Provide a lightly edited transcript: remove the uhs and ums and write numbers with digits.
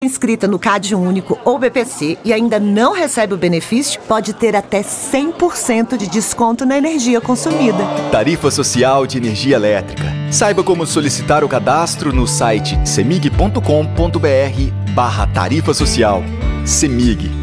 Inscrita no Cade Único ou BPC e ainda não recebe o benefício, pode ter até 100% de desconto na energia consumida. Tarifa Social de Energia Elétrica. Saiba como solicitar o cadastro no site cemig.com.br/tarifa social. CEMIG.